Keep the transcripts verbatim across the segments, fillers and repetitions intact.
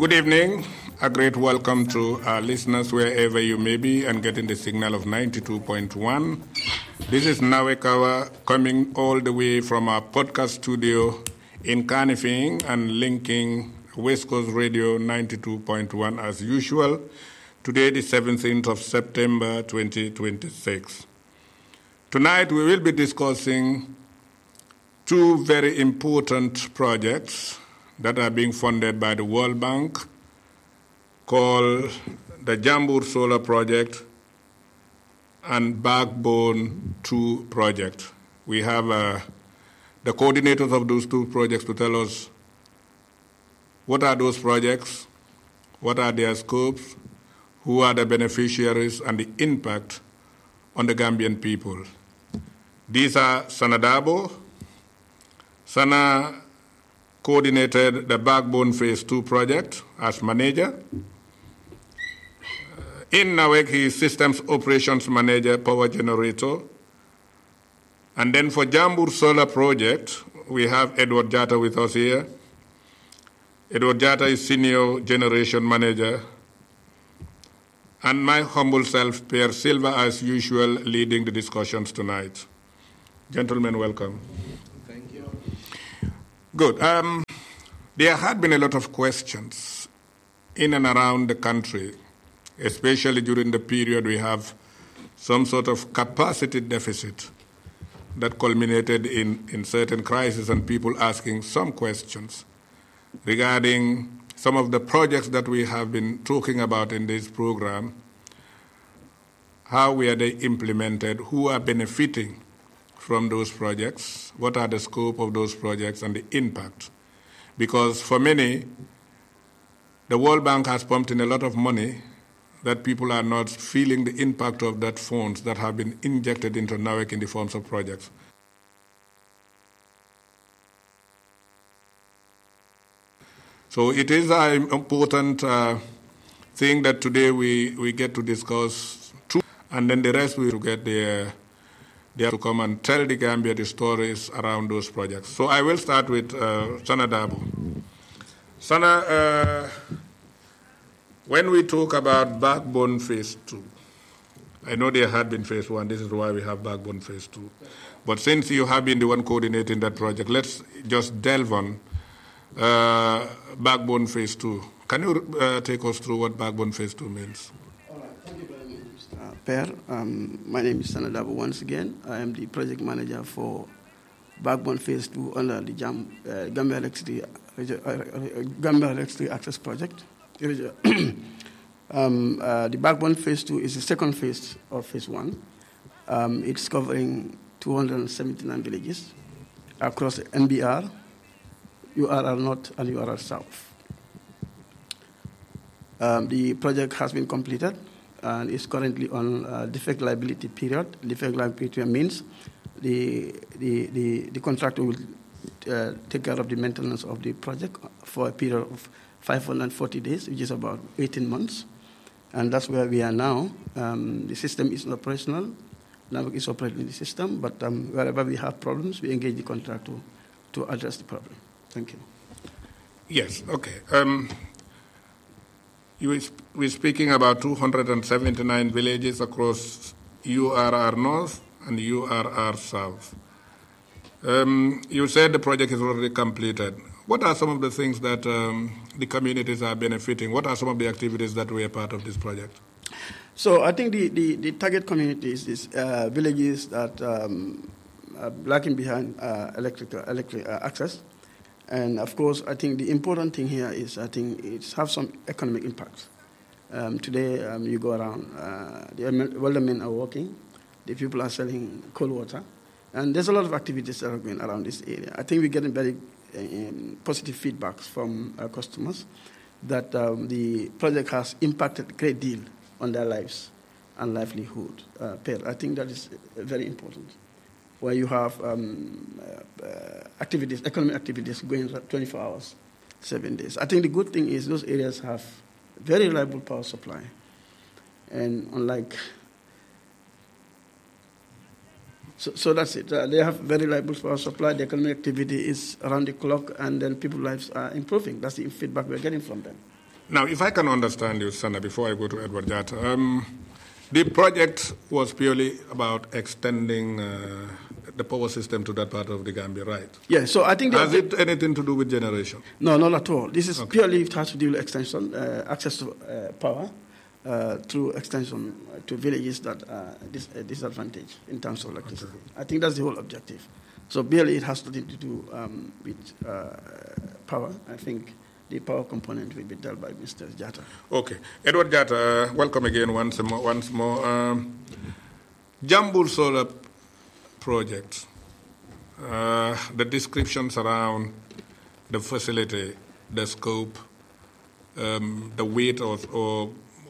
Good evening. A great welcome to our listeners wherever you may be and getting the signal of ninety-two point one. This is Nawekawa coming all the way from our podcast studio in Kanifing and linking West Coast Radio ninety-two point one as usual. Today, the seventeenth of September, twenty twenty-six. Tonight, we will be discussing two very important projects that are being funded by the World Bank, called the Jambur Solar Project and Backbone two Project. We have uh, the coordinators of those two projects to tell us what are those projects, what are their scopes, who are the beneficiaries, and the impact on the Gambian people. These are Sana Dabo. Sana coordinated the Backbone Phase two project as manager. In Nawek, he is Systems Operations Manager, Power Generator. And then for Jambur Solar Project, we have Edward Jata with us here. Edward Jata is Senior Generation Manager. And my humble self, Pierre Silva, as usual, leading the discussions tonight. Gentlemen, welcome. Thank you. Good. Um, there had been a lot of questions in and around the country, especially during the period we have some sort of capacity deficit that culminated in, in certain crises and people asking some questions regarding some of the projects that we have been talking about in this program. How were they implemented? Who are benefiting from those projects? What are the scope of those projects and the impact? Because for many, the World Bank has pumped in a lot of money that people are not feeling the impact of that funds that have been injected into Nawek in the forms of projects. So it is an important uh, thing that today we, we get to discuss two, and then the rest we will get the They have to come and tell the Gambia the stories around those projects. So I will start with uh, Sana Dabo. Sana, uh, when we talk about Backbone Phase two, I know there had been Phase one, this is why we have Backbone Phase two. But since you have been the one coordinating that project, let's just delve on uh, Backbone Phase two. Can you uh, take us through what Backbone Phase two means? Per, um, my name is Sana Dabo once again. I am the project manager for Backbone Phase two under the Jam, uh, Gambia, Electricity, uh, Gambia Electricity Access Project. um, uh, the Backbone Phase two is the second phase of Phase one. Um, it's covering two hundred seventy-nine villages across N B R, U R R North, and U R R South. Um, the project has been completed and is currently on uh, defect liability period. Defect liability period means the, the, the, the contractor will uh, take care of the maintenance of the project for a period of five hundred forty days, which is about eighteen months. And that's where we are now. Um, the system is not operational. Now it's operating the system, but um, wherever we have problems, we engage the contractor to address the problem. Thank you. Yes, okay. Um, You we're speaking about two hundred seventy-nine villages across U R R North and U R R South. Um, you said the project is already completed. What are some of the things that um, the communities are benefiting? What are some of the activities that were part of this project? So I think the, the, the target communities is uh, villages that um, are lacking behind uh, electric, electric uh, access. And of course, I think the important thing here is I think it's have some economic impact. Um, today, um, you go around, uh, the weldermen are working, the people are selling cold water, and there's a lot of activities that are going around this area. I think we're getting very uh, positive feedbacks from our customers that um, the project has impacted a great deal on their lives and livelihood. Uh, I think that is very important, where you have um, uh, uh, activities, economic activities going twenty-four hours, seven days. I think the good thing is those areas have very reliable power supply. And unlike, so, so that's it. Uh, they have very reliable power supply. The economic activity is around the clock, and then people's lives are improving. That's the feedback we're getting from them. Now, if I can understand you, Sana, before I go to Edward Jatta, um, the project was purely about extending uh, the power system to that part of the Gambia, right? Yeah, so I think... Has it anything to do with generation? No, not at all. This is okay. purely, it has to do with extension, uh, access to uh, power uh, through extension to villages that are dis- uh, disadvantaged in terms of electricity. Okay. I think that's the whole objective. So really it has nothing to do um, with uh, power. I think the power component will be dealt by Mister Jatta. Okay. Edward Jatta, uh, welcome again once more. Once more. Um, Jambul Solar Project, uh, the descriptions around the facility, the scope, um, the weight of, or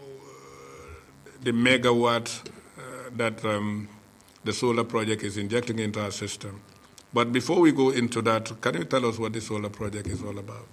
the megawatt uh, that um, the solar project is injecting into our system. But before we go into that, can you tell us what the solar project is all about?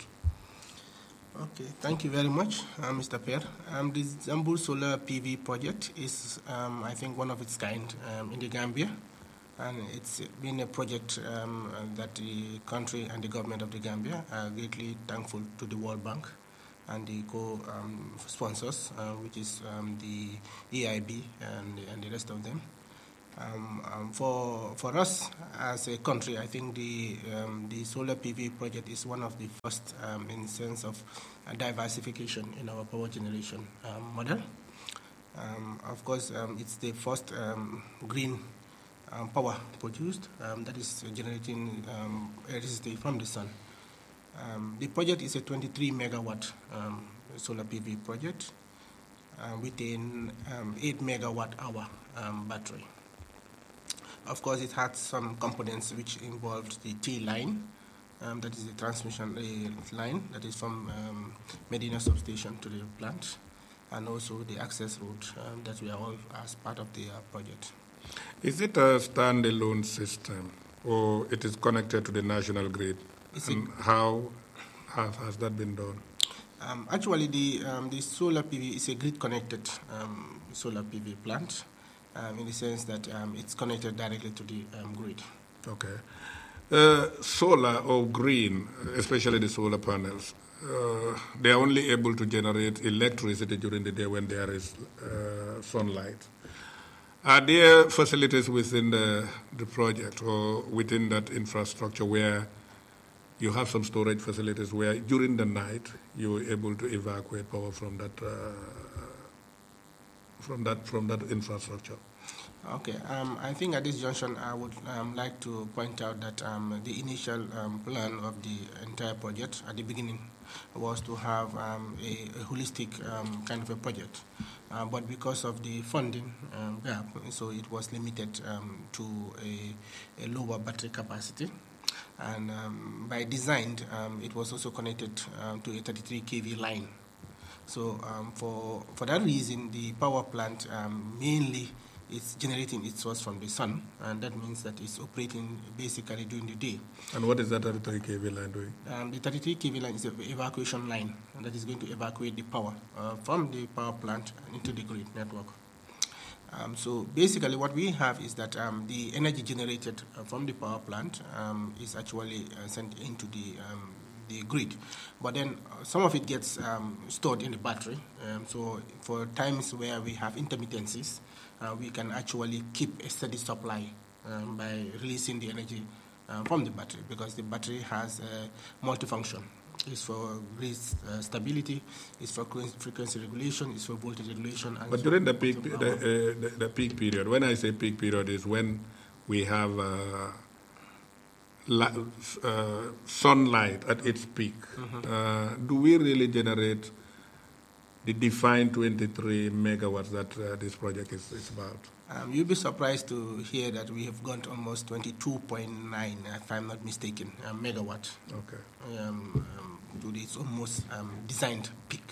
Okay, thank you very much, uh, Mister Per. Um, the Jambul Solar P V project is, um, I think, one of its kind um, in the Gambia. And it's been a project um, that the country and the government of the Gambia are greatly thankful to the World Bank and the co-sponsors, um, uh, which is um, the E I B and, and the rest of them. Um, um, for for us as a country, I think the um, the solar P V project is one of the first um, in the sense of uh, diversification in our power generation um, model. Um, of course, um, it's the first um, green um, power produced um, that is generating um, electricity from the sun. Um, the project is a twenty-three megawatt um, solar P V project uh, with an um, eight megawatt hour um, battery. Of course, it had some components which involved the T line, um, that is the transmission uh, line that is from um, Medina substation to the plant, and also the access route um, that we are all as part of the uh, project. Is it a standalone system, or it is connected to the national grid? Is and how has, has that been done? Um, actually, the um, the solar P V is a grid-connected um, solar P V plant. Um, in the sense that um, it's connected directly to the um, grid. Okay. Uh, solar or green, especially the solar panels, uh, they are only able to generate electricity during the day when there is uh, sunlight. Are there facilities within the, the project or within that infrastructure where you have some storage facilities where during the night you're able to evacuate power from that uh, from that from that infrastructure? Okay, um, I think at this junction I would um, like to point out that um, the initial um, plan of the entire project at the beginning was to have um, a, a holistic um, kind of a project, uh, but because of the funding um, gap, so it was limited um, to a, a lower battery capacity. And um, by design, um, it was also connected um, to a thirty-three K V line. So um, for for that reason, the power plant um, mainly is generating its source from the sun, and that means that it's operating basically during the day. And what is that thirty-three K V line doing? Um, the thirty-three K V line is an evacuation line, and that is going to evacuate the power uh, from the power plant into the grid network. Um, so basically what we have is that um, the energy generated uh, from the power plant um, is actually uh, sent into the um, the grid, but then uh, some of it gets um, stored in the battery. Um, so for times where we have intermittencies, uh, we can actually keep a steady supply um, by releasing the energy uh, from the battery, because the battery has a multifunction. It's for grid uh, stability, it's for frequency regulation, it's for voltage regulation. And but during the peak, the, uh, the, the peak period, when I say peak period, is when we have uh, la- uh, sunlight at its peak. Mm-hmm. Uh, do we really generate the defined twenty-three megawatts that uh, this project is, is about? Um, you'll be surprised to hear that we have gone to almost twenty-two point nine, if I'm not mistaken, uh, megawatt. Okay. Um, um, to this almost um, designed peak.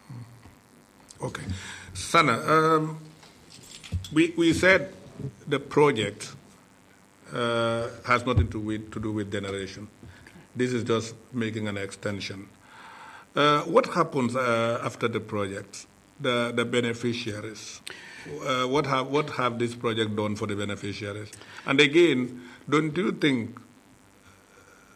Okay. Sana, um, we, we said the project uh, has nothing to, with, to do with generation. This is just making an extension. Uh, what happens uh, after the project? The, the beneficiaries. Uh, what have what have this project done for the beneficiaries? And again, don't you think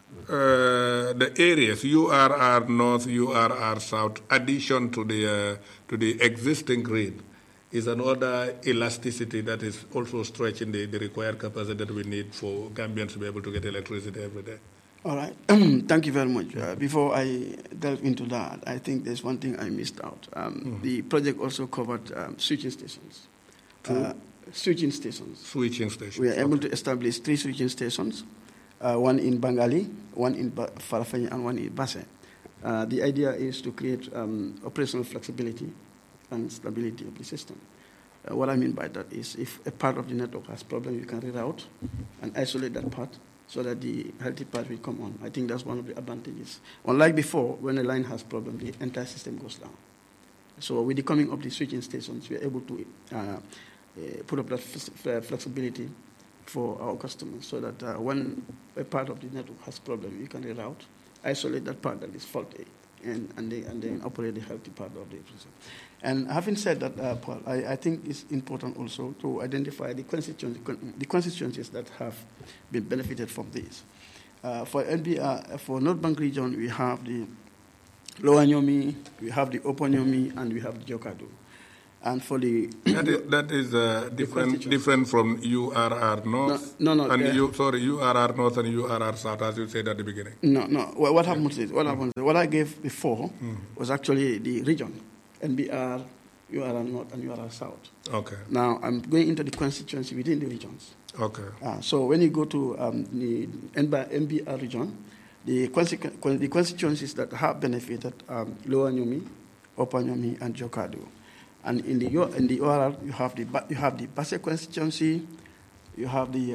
uh, the areas U R R North, U R R South, addition to the uh, to the existing grid, is another elasticity that is also stretching the, the required capacity that we need for Gambians to be able to get electricity every day. All right. Thank you very much. Uh, before I delve into that, I think there's one thing I missed out. Um, mm-hmm. The project also covered um, switching stations. Uh, switching stations. Switching stations. We are okay. able to establish three switching stations, uh, one in Bangali, one in ba- Farafenni, and one in Basse. Uh, the idea is to create um, operational flexibility and stability of the system. Uh, what I mean by that is if a part of the network has problem, you can reroute and isolate that part so that the healthy part will come on. I think that's one of the advantages. Unlike before, when a line has problem, the entire system goes down. So with the coming of the switching stations, we are able to uh, uh, put up that f- flexibility for our customers so that uh, when a part of the network has problem, you can reroute, isolate that part that is faulty, and, and, they, and then operate the healthy part of the system. And having said that, uh, Paul, I, I think it's important also to identify the constituencies, the constituencies that have been benefited from this. Uh, for N B R, for North Bank region, we have the Lower Nyomi, we have the Upper Nyomi, and we have the Jokadu. And for the that is, that is uh, different different from U R R North. No, no, no and uh, you, sorry, U R R North and U R R South, as you said at the beginning. No, no. What, what happens is what mm. happens. What I gave before mm. was actually the region, N B R, U R R North, and U R R South. Okay. Now I'm going into the constituency within the regions. Okay. Uh, so when you go to um, the N B R region, the, constitu- the constituencies that have benefited um, Lower Nyomi, Upper Nyomi, and Jokadu. And in the in the O R R, you have the you have the Basse constituency, you have the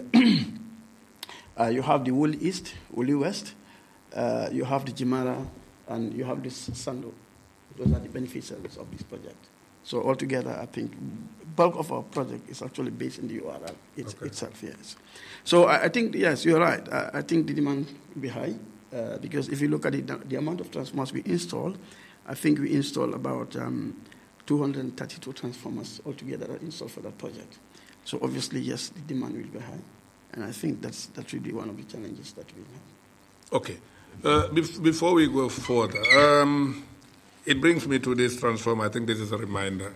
uh, you have the Wooli East, Wooli West, uh, you have the Jimara, and you have the Sando. Those are the beneficiaries of this project. So altogether, I think bulk of our project is actually based in the O R R it's, okay. itself. Yes. So I, I think yes, you're right. I, I think the demand will be high uh, because if you look at it, the amount of transformers we install, I think we install about. Um, two hundred thirty-two transformers altogether are installed for that project. So obviously, yes, the demand will be high. And I think that's that's really one of the challenges that we have. Okay. Uh, bef- before we go further, um, it brings me to this transformer. I think this is a reminder.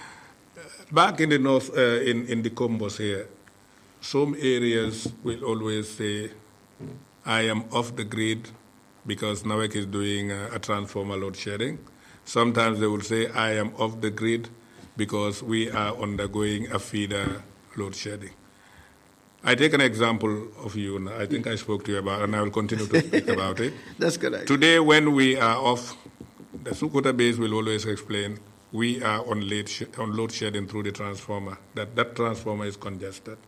Back in the north, uh, in, in the Combos here, some areas will always say, I am off the grid because NAWEC is doing a, a transformer load shedding. Sometimes they will say, I am off the grid because we are undergoing a feeder load shedding. I take an example of you. I think I spoke to you about it, and I will continue to speak about it. That's correct. Today, when we are off, the Sukuta base will always explain, we are on, late sh- on load shedding through the transformer, that that transformer is congested.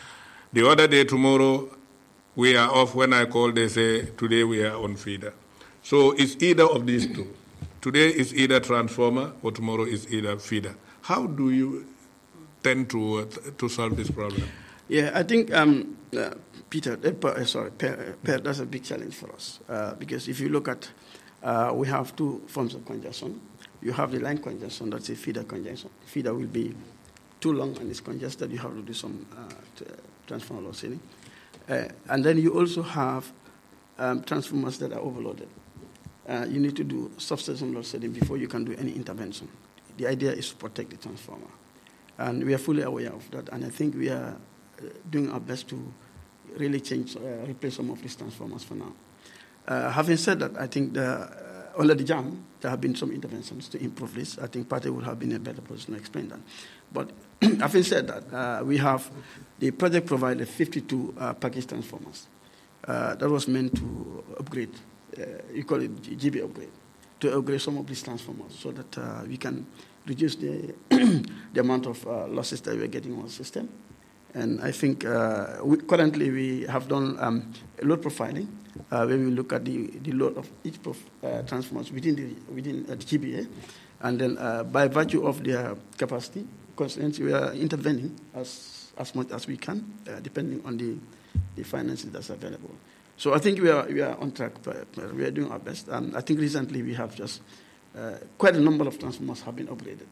The other day, tomorrow, we are off. When I call, they say, today we are on feeder. So it's either of these two. Today is either transformer or tomorrow is either feeder. How do you tend to uh, to solve this problem? Yeah, I think, um, uh, Peter, uh, sorry, per, per, that's a big challenge for us. Uh, because if you look at, uh, we have two forms of congestion. You have the line congestion, that's a feeder congestion. Feeder will be too long and it's congested. You have to do some uh, t- transformer load shedding. Uh, and then you also have um, transformers that are overloaded. Uh, you need to do substation load shedding before you can do any intervention. The idea is to protect the transformer. And we are fully aware of that. And I think we are uh, doing our best to really change, uh, replace some of these transformers for now. Uh, having said that, I think the, uh, under the jam, there have been some interventions to improve this. I think Party would have been in a better position to explain that. But having said that, uh, we have, the project provided fifty-two uh, package transformers. Uh, that was meant to upgrade. Uh, you call it G B upgrade, to upgrade some of these transformers so that uh, we can reduce the the amount of uh, losses that we are getting on the system. And I think uh, we, currently we have done um, load profiling, uh, where we look at the, the load of each prof, uh, transformers within the within uh, the G B A, and then uh, by virtue of their capacity constraints, we are intervening as as much as we can, uh, depending on the the finances that's available. So I think we are we are on track. We are doing our best. Um, I think recently we have just uh, quite a number of transformers have been upgraded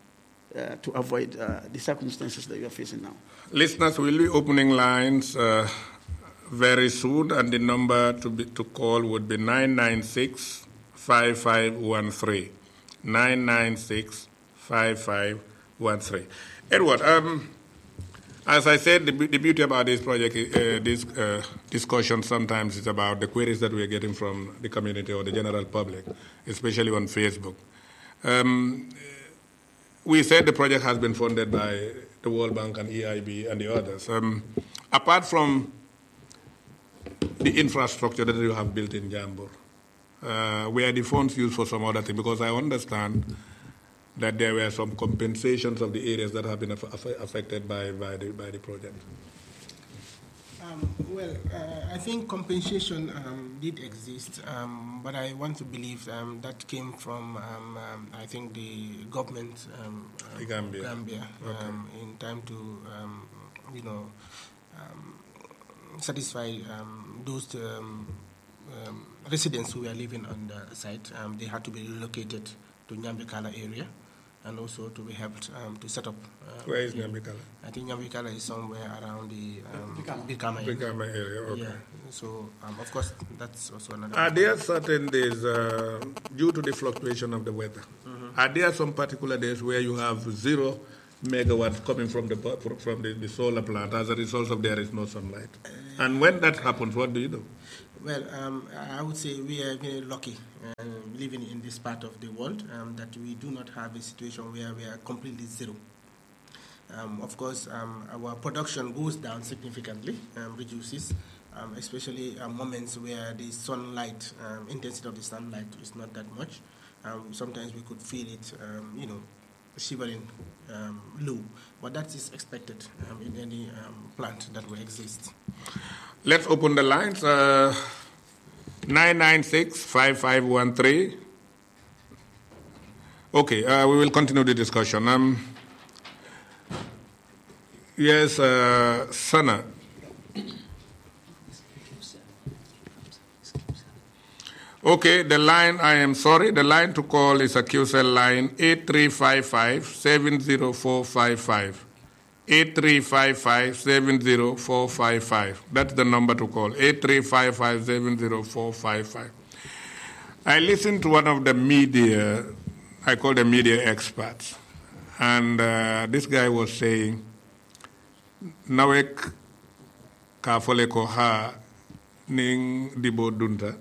uh, to avoid uh, the circumstances that we are facing now. Listeners, we'll be opening lines uh, very soon, and the number to be, to call would be nine nine six, five five one three. nine nine six, five five one three. Edward, um, as I said, the, the beauty about this project, uh, this uh, discussion sometimes is about the queries that we are getting from the community or the general public, especially on Facebook. Um, we said the project has been funded by the World Bank and E I B and the others. Um, apart from the infrastructure that you have built in Jambur, uh, were the funds used for some other thing? Because I understand that there were some compensations of the areas that have been aff affected by, by, the, by the project. Um, well, uh, I think compensation um, did exist, um, but I want to believe um, that came from, um, um, I think, the government, um, the Gambia, Gambia okay. um, in time to, um, you know, um, satisfy um, those um, um, residents who were living on the site. Um, they had to be relocated to Nyambikala area, and also to be helped um, to set up. Uh, Where is Nyambikala? I think Nyambikala is somewhere around the um, Bikama area. Bikama area, okay. Yeah, so um, of course that's also another. Are there certain days, uh, due to the fluctuation of the weather, mm-hmm. are there some particular days where you have zero megawatts coming from the from the, the solar plant as a result of there is no sunlight? Uh, and when that happens, what do you do? Well, um, I would say we are very lucky uh, living in this part of the world um, that we do not have a situation where we are completely zero. Um, of course, um, our production goes down significantly, um, reduces, um, especially uh, moments where the sunlight, um, intensity of the sunlight is not that much. Um, sometimes we could feel it, um, you know, shivering um, low, but that is expected um, in any um, plant that will exist. Let's open the lines. Uh, nine nine six, five five one three. Okay, uh, we will continue the discussion. Um, yes, uh, Sana. Okay, the line, I am sorry, the line to call is a Q C E L line eight three five five, seven zero four five five. eight three five five, seven zero four five five. That's the number to call, eight three five five, seven zero four five five. I listened to one of the media, I call them media experts, and uh, this guy was saying, Nawek kafole ko ha ning dibo dunta,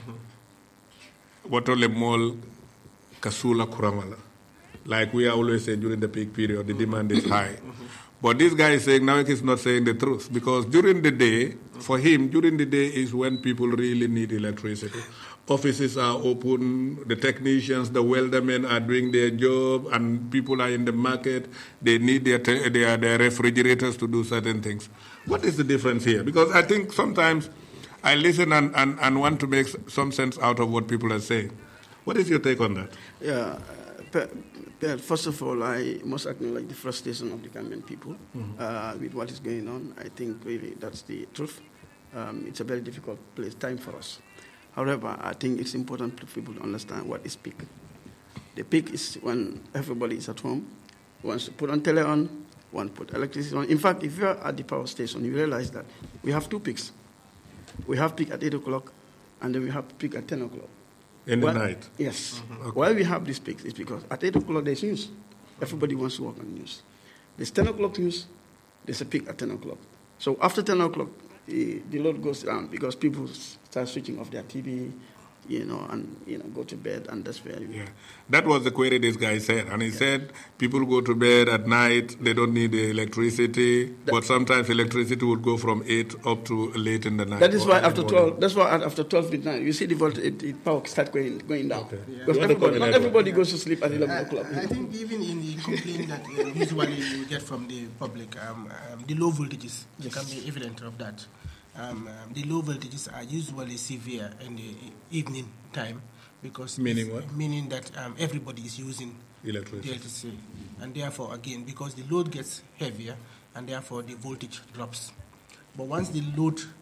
watole mol kasula kuramala. Like we always say during the peak period, the demand is high. But this guy is saying Nawek is not saying the truth, because during the day, for him, during the day is when people really need electricity. Offices are open, the technicians, the weldermen are doing their job, and people are in the market. They need their, their, their refrigerators to do certain things. What is the difference here? Because I think sometimes I listen and, and, and want to make some sense out of what people are saying. What is your take on that? Yeah. Uh, Well, first of all, I must acknowledge the frustration of the Gambian people mm-hmm. uh, with what is going on. I think really that's the truth. Um, it's a very difficult place, time for us. However, I think it's important for people to understand what is peak. The peak is when everybody is at home, wants to put on tele on, one put electricity on. In fact, if you're at the power station, you realize that we have two peaks. We have peak at eight o'clock, and then we have peak at ten o'clock. In the well, night? Yes. Mm-hmm. Okay. Why we have this peaks is because at eight o'clock there's news. Everybody wants to work on news. There's ten o'clock news, there's a peak at ten o'clock. So after ten o'clock, the, the load goes down because people start switching off their T V, you know, and, you know, go to bed, and that's where you... Yeah. That was the query this guy said. And he yeah. said people go to bed at night, they don't need the electricity, that, but sometimes electricity would go from eight up to late in the night. That is why after twelve, that's why after twelve midnight, you see the voltage, it, it power start going, going down. Okay. Yeah. Because everybody, not everybody goes to sleep at eleven o'clock. I, I think even in the complaint that uh, usually you get from the public, um, um, the low voltages yes. can be evident of that. Um, um, the low voltages are usually severe in the evening time, because meaning what? Meaning that um, everybody is using electricity. the electricity, and therefore again because the load gets heavier, and therefore the voltage drops. But once the load